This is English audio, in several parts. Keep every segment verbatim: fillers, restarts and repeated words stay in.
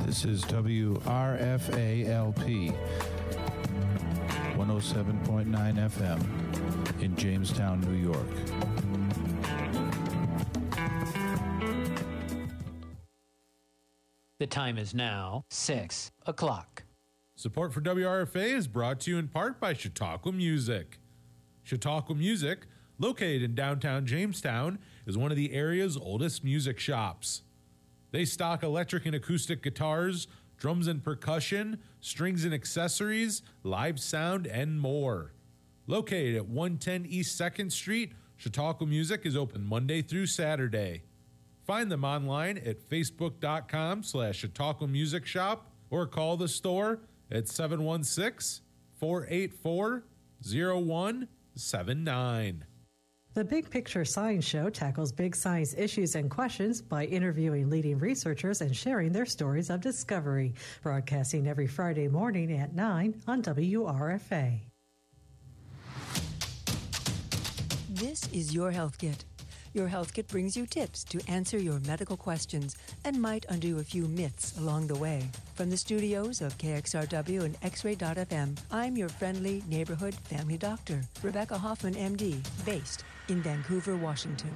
This is W R F A L P, one oh seven point nine F M in Jamestown, New York. The time is now six o'clock. Support for W R F A is brought to you in part by Chautauqua Music. Chautauqua Music, located in downtown Jamestown, is one of the area's oldest music shops. They stock electric and acoustic guitars, drums and percussion, strings and accessories, live sound, and more. Located at one ten East second Street, Chautauqua Music is open Monday through Saturday. Find them online at facebook.com slash Chautauqua Music Shop or call the store at seven one six, four eight four, zero one seven nine. The Big Picture Science Show tackles big science issues and questions by interviewing leading researchers and sharing their stories of discovery. Broadcasting every Friday morning at nine on W R F A. This is Your Health Kit. Your Health Kit brings you tips to answer your medical questions and might undo a few myths along the way. From the studios of K X R W and X-Ray dot F M, I'm your friendly neighborhood family doctor, Rebecca Hoffman, M D, based in Vancouver, Washington.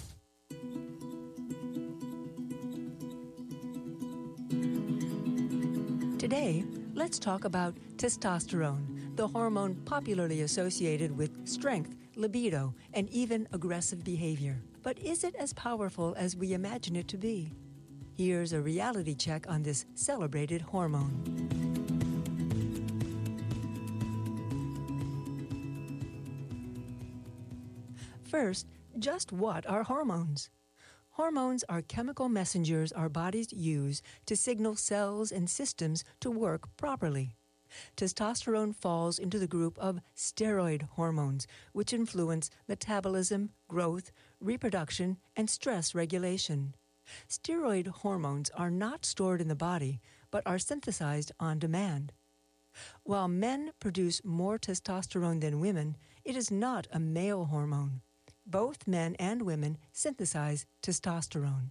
Today, let's talk about testosterone, the hormone popularly associated with strength, libido, and even aggressive behavior. But is it as powerful as we imagine it to be? Here's a reality check on this celebrated hormone. First, just what are hormones? Hormones are chemical messengers our bodies use to signal cells and systems to work properly. Testosterone falls into the group of steroid hormones, which influence metabolism, growth, reproduction, and stress regulation. Steroid hormones are not stored in the body, but are synthesized on demand. While men produce more testosterone than women, it is not a male hormone. Both men and women synthesize testosterone.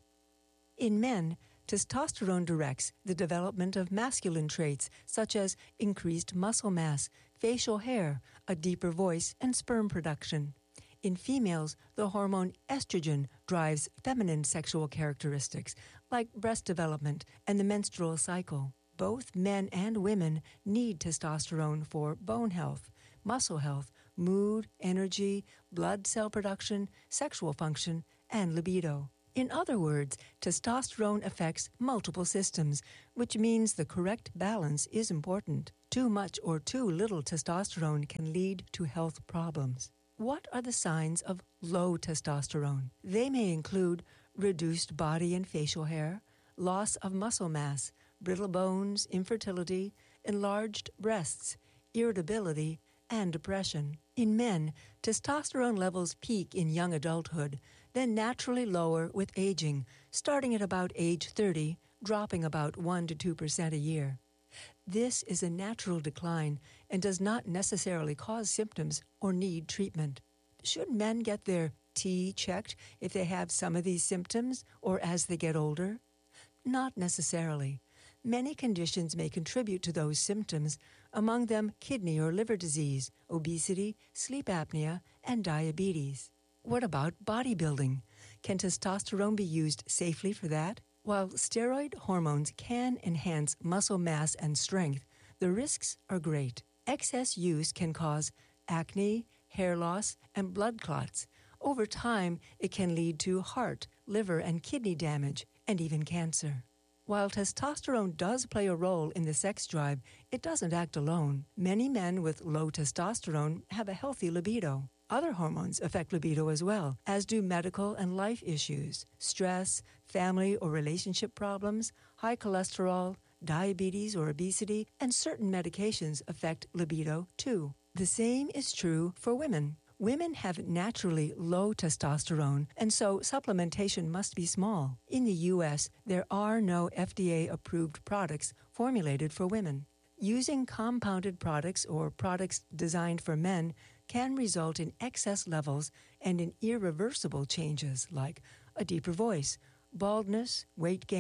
In men, testosterone directs the development of masculine traits such as increased muscle mass, facial hair, a deeper voice, and sperm production. In females, the hormone estrogen drives feminine sexual characteristics like breast development and the menstrual cycle. Both men and women need testosterone for bone health, muscle health, mood, energy, blood cell production, sexual function, and libido. In other words, testosterone affects multiple systems, which means the correct balance is important. Too much or too little testosterone can lead to health problems. What are the signs of low testosterone? They may include reduced body and facial hair, loss of muscle mass, brittle bones, infertility, enlarged breasts, irritability, and depression. In men, testosterone levels peak in young adulthood, then naturally lower with aging, starting at about age thirty, dropping about one to two percent a year. This is a natural decline and does not necessarily cause symptoms or need treatment. Should men get their T checked if they have some of these symptoms or as they get older? Not necessarily. Many conditions may contribute to those symptoms, among them kidney or liver disease, obesity, sleep apnea, and diabetes. What about bodybuilding? Can testosterone be used safely for that? While steroid hormones can enhance muscle mass and strength, the risks are great. Excess use can cause acne, hair loss, and blood clots. Over time, it can lead to heart, liver, and kidney damage, and even cancer. While testosterone does play a role in the sex drive, it doesn't act alone. Many men with low testosterone have a healthy libido. Other hormones affect libido as well, as do medical and life issues, stress, family or relationship problems, high cholesterol, diabetes or obesity, and certain medications affect libido too. The same is true for women. Women have naturally low testosterone, and so supplementation must be small. In the U S, there are no F D A-approved products formulated for women. Using compounded products or products designed for men can result in excess levels and in irreversible changes like a deeper voice, baldness, weight gain,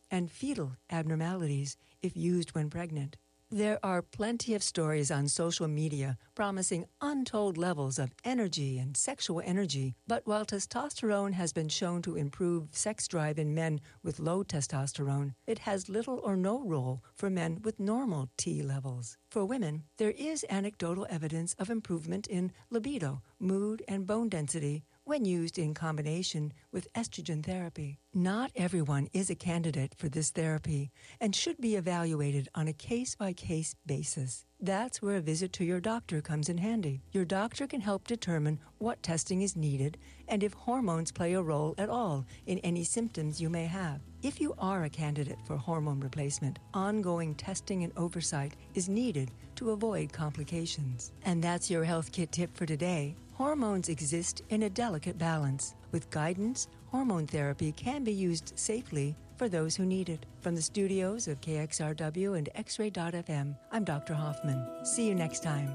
and fetal abnormalities if used when pregnant. There are plenty of stories on social media promising untold levels of energy and sexual energy, but while testosterone has been shown to improve sex drive in men with low testosterone, it has little or no role for men with normal T levels. For women, there is anecdotal evidence of improvement in libido, mood, and bone density when used in combination with estrogen therapy. Not everyone is a candidate for this therapy and should be evaluated on a case-by-case basis. That's where a visit to your doctor comes in handy. Your doctor can help determine what testing is needed and if hormones play a role at all in any symptoms you may have. If you are a candidate for hormone replacement, ongoing testing and oversight is needed to avoid complications. And that's your Health Kit tip for today. Hormones exist in a delicate balance. With guidance, hormone therapy can be used safely for those who need it. From the studios of K X R W and X Ray dot F M, I'm Doctor Hoffman. See you next time.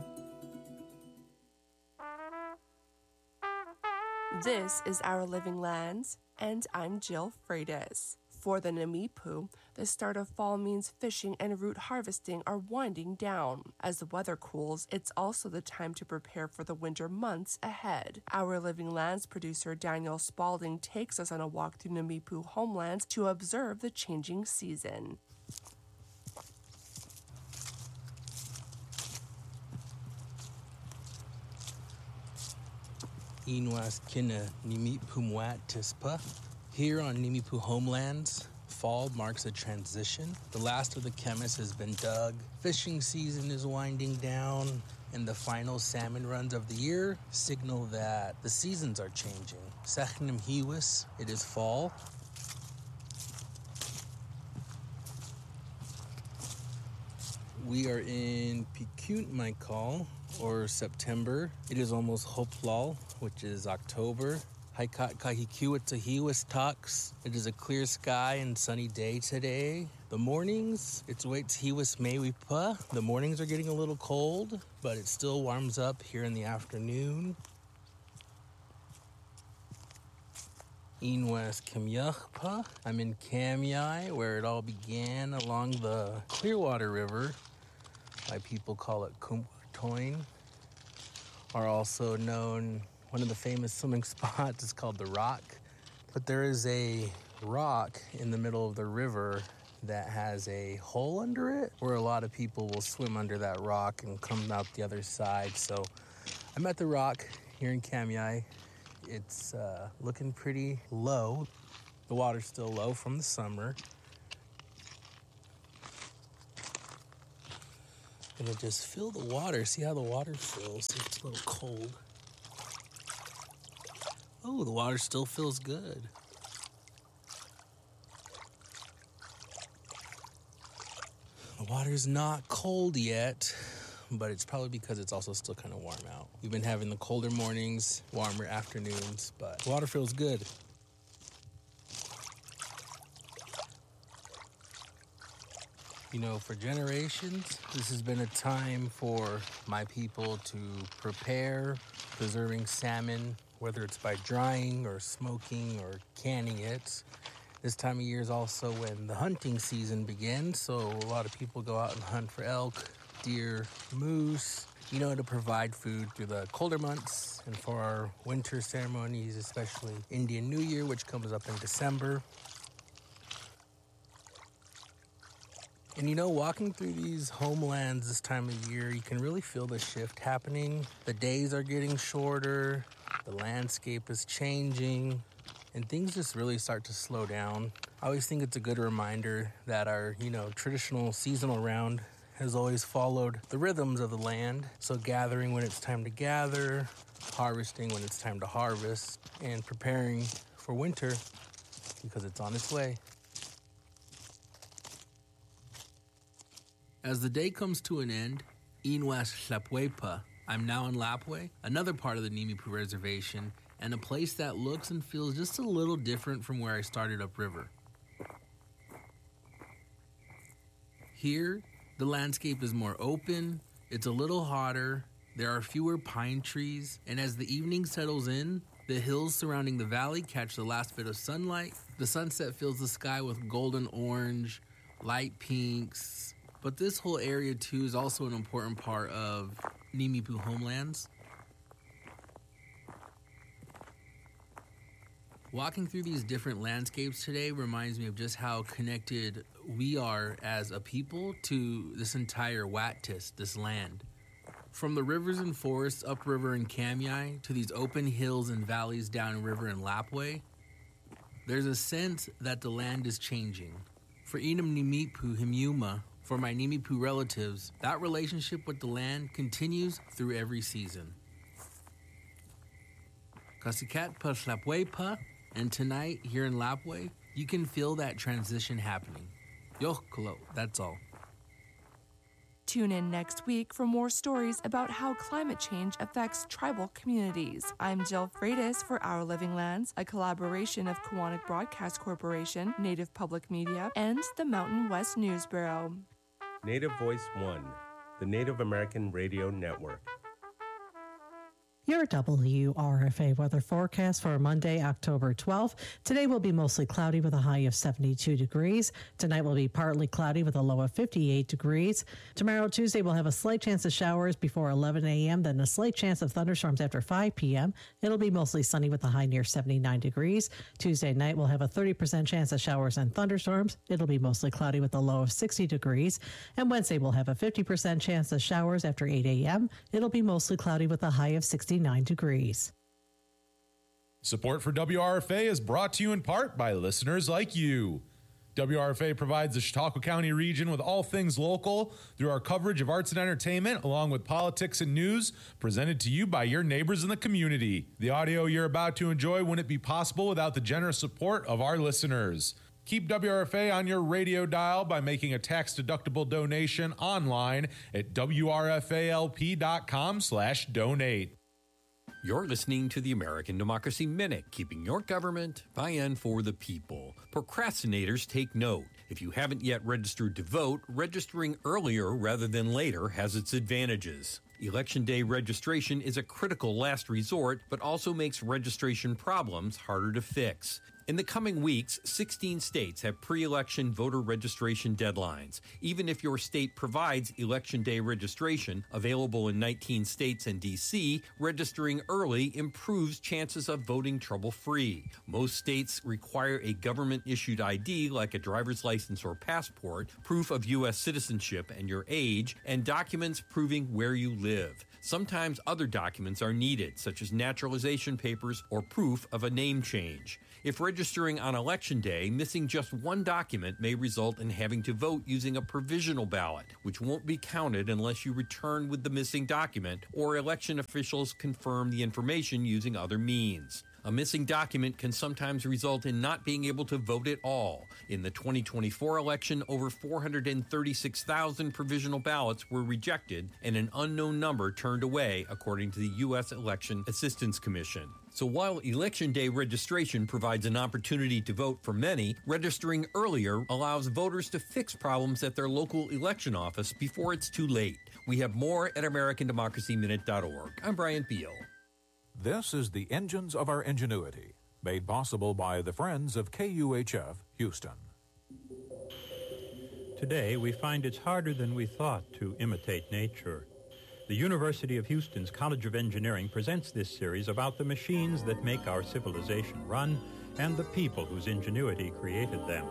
This is Our Living Lands, and I'm Jill Freitas. For the Namipu, the start of fall means fishing and root harvesting are winding down. As the weather cools, it's also the time to prepare for the winter months ahead. Our Living Lands producer Daniel Spalding takes us on a walk through Namipu homelands to observe the changing season. Inwas kina Namipu mwat tispa. Here on Namipu homelands, fall marks a transition. The last of the chemists has been dug, fishing season is winding down, and the final salmon runs of the year signal that the seasons are changing. Sachnim hiwis, it is fall. We are in Pikut Maikal, or September. It is almost Hoplal, which is October. Haikat Kahikiwatahiwas Tux. It is a clear sky and sunny day today. The mornings, it's waits Hiwas Mewipa. The mornings are getting a little cold, but it still warms up here in the afternoon. Inwas Kamyachpa. I'm in Kamyai, where it all began along the Clearwater River. My people call it Kumtoin, are also known. One of the famous swimming spots is called the Rock. But there is a rock in the middle of the river that has a hole under it where a lot of people will swim under that rock and come out the other side. So I'm at the Rock here in Kamyai. It's uh, looking pretty low. The water's still low from the summer. Gonna just fill the water. See how the water fills. It's a little cold. Oh, the water still feels good. The water's not cold yet, but it's probably because it's also still kind of warm out. We've been having the colder mornings, warmer afternoons, but the water feels good. You know, for generations, this has been a time for my people to prepare preserving salmon, whether it's by drying or smoking or canning it. This time of year is also when the hunting season begins, so a lot of people go out and hunt for elk, deer, moose, you know, to provide food through the colder months and for our winter ceremonies, especially Indian New Year, which comes up in December. And you know, walking through these homelands this time of year, you can really feel the shift happening. The days are getting shorter, the landscape is changing, and things just really start to slow down. I always think it's a good reminder that our, you know, traditional seasonal round has always followed the rhythms of the land. So gathering when it's time to gather, harvesting when it's time to harvest, and preparing for winter because it's on its way. As the day comes to an end, Inwas Lapwepa, I'm now in Lapwe, another part of the Namipu Reservation, and a place that looks and feels just a little different from where I started upriver. Here, the landscape is more open, it's a little hotter, there are fewer pine trees, and as the evening settles in, The hills surrounding the valley catch the last bit of sunlight. The sunset fills the sky with golden orange, light pinks. But this whole area, too, is also an important part of Nimipu homelands. Walking through these different landscapes today reminds me of just how connected we are as a people to this entire Wattis, this land. From the rivers and forests upriver in Kamiai to these open hills and valleys downriver in Lapwai, there's a sense that the land is changing. For Inam Nimipu Himiuma, for my Nimipu relatives, that relationship with the land continues through every season. Kasikat pa Lapwai pa, and tonight here in Lapwai, you can feel that transition happening. Yohkolo, that's all. Tune in next week for more stories about how climate change affects tribal communities. I'm Jill Freitas for Our Living Lands, a collaboration of Kiwanis Broadcast Corporation, Native Public Media, and the Mountain West News Bureau. Native Voice One, the Native American Radio Network. Your W R F A weather forecast for Monday, October twelfth. Today will be mostly cloudy with a high of seventy-two degrees. Tonight will be partly cloudy with a low of fifty-eight degrees. Tomorrow, Tuesday, we'll have a slight chance of showers before eleven a.m., then a slight chance of thunderstorms after five p.m. It'll be mostly sunny with a high near seventy-nine degrees. Tuesday night, we'll have a thirty percent chance of showers and thunderstorms. It'll be mostly cloudy with a low of sixty degrees. And Wednesday, we'll have a fifty percent chance of showers after eight a.m. It'll be mostly cloudy with a high of sixty-nine degrees. Support for W R F A is brought to you in part by listeners like you. W R F A provides the Chautauqua County region with all things local through our coverage of arts and entertainment, along with politics and news, presented to you by your neighbors in the community. The audio you're about to enjoy wouldn't be possible without the generous support of our listeners. Keep W R F A on your radio dial by making a tax-deductible donation online at W R F A L P dot com slash donate. You're listening to the American Democracy Minute, keeping your government by and for the people. Procrastinators take note. If you haven't yet registered to vote, registering earlier rather than later has its advantages. Election day registration is a critical last resort, but also makes registration problems harder to fix. In the coming weeks, sixteen states have pre-election voter registration deadlines. Even if your state provides Election Day registration, available in nineteen states and D C, registering early improves chances of voting trouble-free. Most states require a government-issued I D like a driver's license or passport, proof of U S citizenship and your age, and documents proving where you live. Sometimes other documents are needed, such as naturalization papers or proof of a name change. If registering on Election Day, missing just one document may result in having to vote using a provisional ballot, which won't be counted unless you return with the missing document or election officials confirm the information using other means. A missing document can sometimes result in not being able to vote at all. In the twenty twenty-four election, over four hundred thirty-six thousand provisional ballots were rejected and an unknown number turned away, according to the U S Election Assistance Commission. So while Election Day registration provides an opportunity to vote for many, registering earlier allows voters to fix problems at their local election office before it's too late. We have more at American Democracy Minute dot org. I'm Brian Beal. This is the Engines of Our Ingenuity, made possible by the Friends of K U H F Houston. Today, we find it's harder than we thought to imitate nature. The University of Houston's College of Engineering presents this series about the machines that make our civilization run and the people whose ingenuity created them.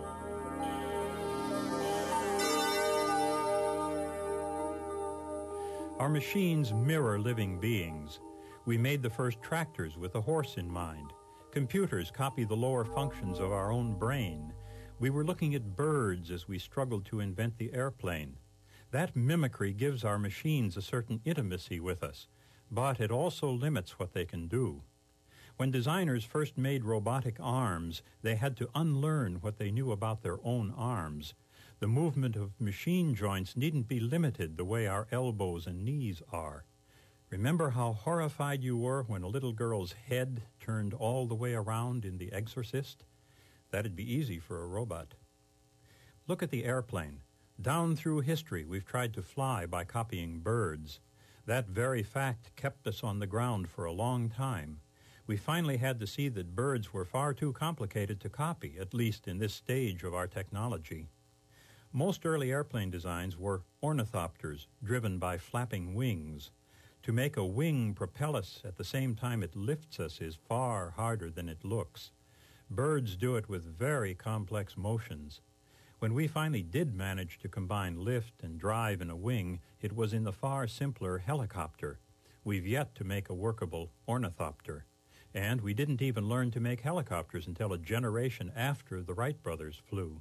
Our machines mirror living beings. We made the first tractors with a horse in mind. Computers copy the lower functions of our own brain. We were looking at birds as we struggled to invent the airplane. That mimicry gives our machines a certain intimacy with us, but it also limits what they can do. When designers first made robotic arms, they had to unlearn what they knew about their own arms. The movement of machine joints needn't be limited the way our elbows and knees are. Remember how horrified you were when a little girl's head turned all the way around in The Exorcist? That'd be easy for a robot. Look at the airplane. Down through history, we've tried to fly by copying birds. That very fact kept us on the ground for a long time. We finally had to see that birds were far too complicated to copy, at least in this stage of our technology. Most early airplane designs were ornithopters, driven by flapping wings. To make a wing propel us at the same time it lifts us is far harder than it looks. Birds do it with very complex motions. When we finally did manage to combine lift and drive in a wing, it was in the far simpler helicopter. We've yet to make a workable ornithopter. And we didn't even learn to make helicopters until a generation after the Wright brothers flew.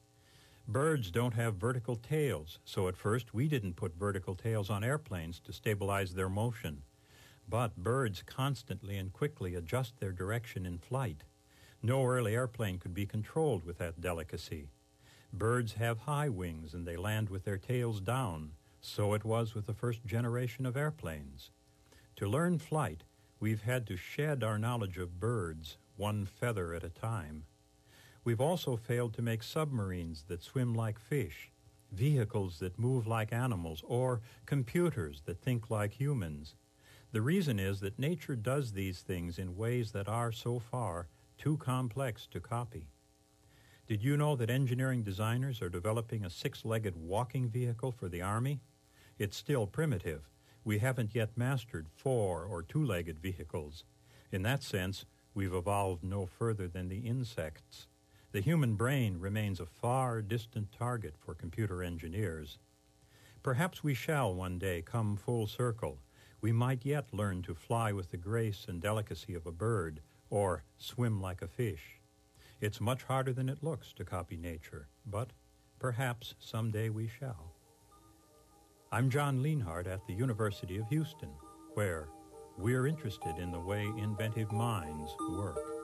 Birds don't have vertical tails, so at first we didn't put vertical tails on airplanes to stabilize their motion. But birds constantly and quickly adjust their direction in flight. No early airplane could be controlled with that delicacy. Birds have high wings and they land with their tails down. So it was with the first generation of airplanes. To learn flight, we've had to shed our knowledge of birds, one feather at a time. We've also failed to make submarines that swim like fish, vehicles that move like animals, or computers that think like humans. The reason is that nature does these things in ways that are, so far, too complex to copy. Did you know that engineering designers are developing a six-legged walking vehicle for the Army? It's still primitive. We haven't yet mastered four- or two-legged vehicles. In that sense, we've evolved no further than the insects. The human brain remains a far distant target for computer engineers. Perhaps we shall one day come full circle. We might yet learn to fly with the grace and delicacy of a bird, or swim like a fish. It's much harder than it looks to copy nature, but perhaps someday we shall. I'm John Lienhardt at the University of Houston, where we're interested in the way inventive minds work.